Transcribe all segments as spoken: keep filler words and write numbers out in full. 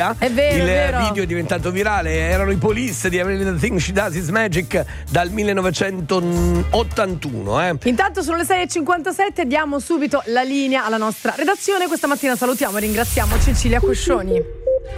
È vero, il è vero. video è diventato virale, erano i Police di Every Little Thing She Does Is Magic dal millenovecentottantuno. Eh. Intanto sono le sei e cinquantasette, diamo subito la linea alla nostra redazione. Questa mattina salutiamo e ringraziamo Cecilia Coscioni.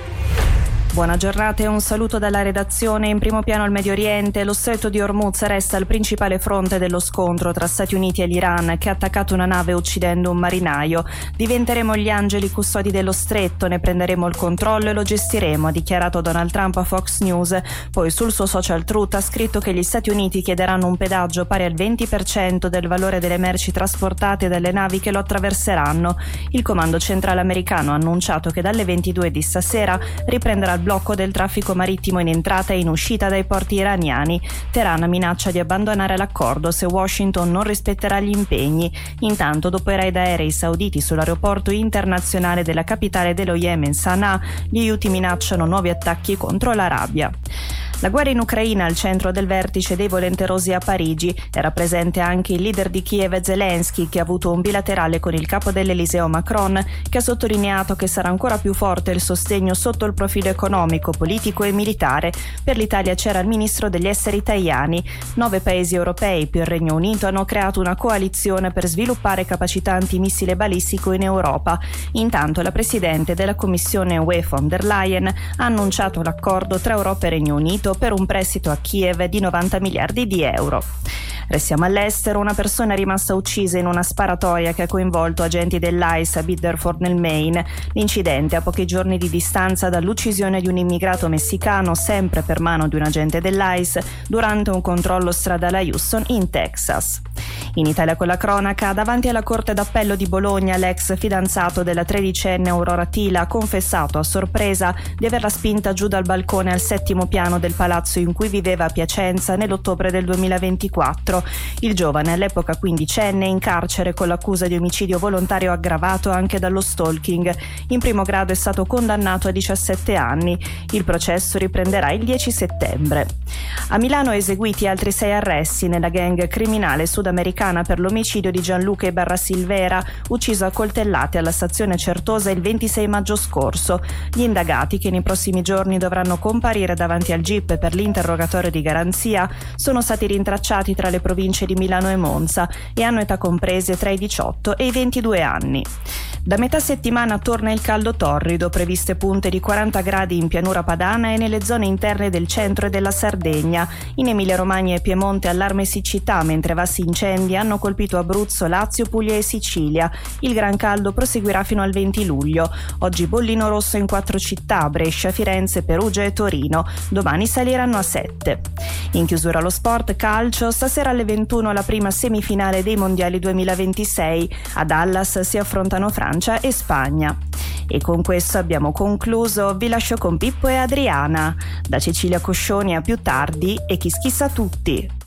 Buona giornata e un saluto dalla redazione. In primo piano il Medio Oriente. Lo stretto di Hormuz resta il principale fronte dello scontro tra Stati Uniti e l'Iran, che ha attaccato una nave uccidendo un marinaio. Diventeremo gli angeli custodi dello stretto, ne prenderemo il controllo e lo gestiremo, ha dichiarato Donald Trump a Fox News. Poi sul suo social Truth ha scritto che gli Stati Uniti chiederanno un pedaggio pari al venti per cento del valore delle merci trasportate dalle navi che lo attraverseranno. Il comando centrale americano ha annunciato che dalle ventidue di stasera riprenderà il blocco del traffico marittimo in entrata e in uscita dai porti iraniani. Teheran minaccia di abbandonare l'accordo se Washington non rispetterà gli impegni. Intanto, dopo i raid aerei sauditi sull'aeroporto internazionale della capitale dello Yemen, Sana'a, gli Houthi minacciano nuovi attacchi contro l'Arabia. La guerra in Ucraina al centro del vertice dei volenterosi a Parigi. Era presente anche il leader di Kiev Zelensky, che ha avuto un bilaterale con il capo dell'Eliseo Macron, che ha sottolineato che sarà ancora più forte il sostegno sotto il profilo economico, politico e militare. Per l'Italia c'era il ministro degli esteri Tajani. Nove paesi europei più il Regno Unito hanno creato una coalizione per sviluppare capacità antimissile balistico in Europa. Intanto la presidente della Commissione U E von der Leyen ha annunciato l'accordo tra Europa e Regno Unito per un prestito a Kiev di novanta miliardi di euro. Restiamo all'estero. Una persona è rimasta uccisa in una sparatoria che ha coinvolto agenti dell'I C E a Biddeford nel Maine. L'incidente a pochi giorni di distanza dall'uccisione di un immigrato messicano, sempre per mano di un agente dell'I C E, durante un controllo stradale a Houston, in Texas. In Italia con la cronaca, davanti alla Corte d'Appello di Bologna, l'ex fidanzato della tredicenne Aurora Tila ha confessato a sorpresa di averla spinta giù dal balcone al settimo piano del palazzo in cui viveva a Piacenza nell'ottobre del duemilaventiquattro. Il giovane, all'epoca quindicenne, è in carcere con l'accusa di omicidio volontario aggravato anche dallo stalking. In primo grado è stato condannato a diciassette anni. Il processo riprenderà il dieci settembre. A Milano eseguiti altri sei arresti nella gang criminale sudamericana per l'omicidio di Gianluca Ibarra Silvera, ucciso a coltellate alla stazione Certosa il ventisei maggio scorso. Gli indagati, che nei prossimi giorni dovranno comparire davanti al G I P per l'interrogatorio di garanzia, sono stati rintracciati tra le province di Milano e Monza e hanno età comprese tra i diciotto e i ventidue anni. Da metà settimana torna il caldo torrido, previste punte di quaranta gradi in pianura padana e nelle zone interne del centro e della Sardegna. In Emilia-Romagna e Piemonte allarme siccità, mentre vasti incendi hanno colpito Abruzzo, Lazio, Puglia e Sicilia. Il gran caldo proseguirà fino al venti luglio. Oggi bollino rosso in quattro città: Brescia, Firenze, Perugia e Torino. Domani saliranno a sette. In chiusura allo sport, calcio. Stasera alle ventuno la prima semifinale dei mondiali duemilaventisei. A Dallas si affrontano Francia e Spagna. E con questo abbiamo concluso. Vi lascio con Pippo e Adriana. Da Cecilia Coscioni a più tardi e Kiss Kiss a tutti.